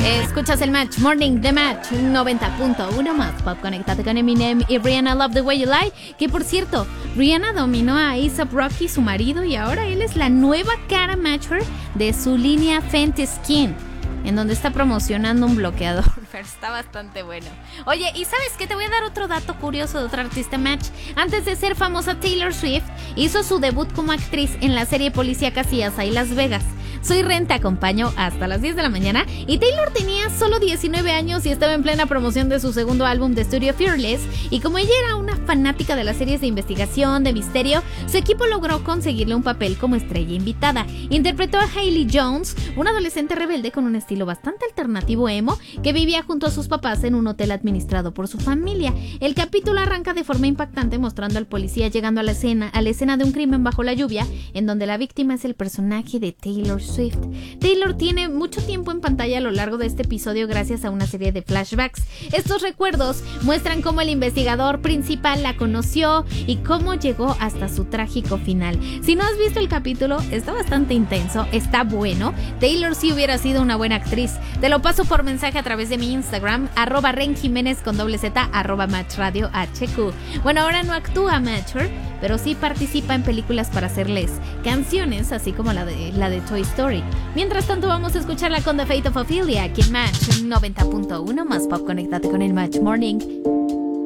Escuchas el Match Morning de Match 90.1 más pop. Conéctate con Eminem y Rihanna, Love the Way You Lie. Que por cierto, Rihanna dominó a A$AP Rocky, su marido, y ahora él es la nueva cara matcher de su línea Fenty Skin, en donde está promocionando un bloqueador. Pero está bastante bueno. Oye, ¿y sabes qué? Te voy a dar otro dato curioso de otra artista Match. Antes de ser famosa, Taylor Swift hizo su debut como actriz en la serie policíaca CSI Las Vegas. Soy Ren te acompaño hasta las 10 de la mañana y Taylor tenía solo 19 años y estaba en plena promoción de su segundo álbum de estudio Fearless, y como ella era una fanática de las series de investigación, de misterio, su equipo logró conseguirle un papel como estrella invitada. Interpretó a Hailey Jones, una adolescente rebelde con un estilo bastante alternativo emo que vivía junto a sus papás en un hotel administrado por su familia. El capítulo arranca de forma impactante mostrando al policía llegando a la escena de un crimen bajo la lluvia, en donde la víctima es el personaje de Taylor Swift. Taylor tiene mucho tiempo en pantalla a lo largo de este episodio gracias a una serie de flashbacks. Estos recuerdos muestran cómo el investigador principal la conoció y cómo llegó hasta su trágico final. Si no has visto el capítulo, está bastante intenso, está bueno. Taylor sí hubiera sido una buena actriz. Te lo paso por mensaje a través de mi Instagram, @renjiménez con @, @matchradiohq. Bueno, ahora no actúa Matcher, pero sí participa en películas para hacerles canciones, así como la de Toy Story. Mientras tanto, vamos a escucharla con The Fate of Ophelia aquí en Match 90.1 más pop. Conéctate con el Match Morning.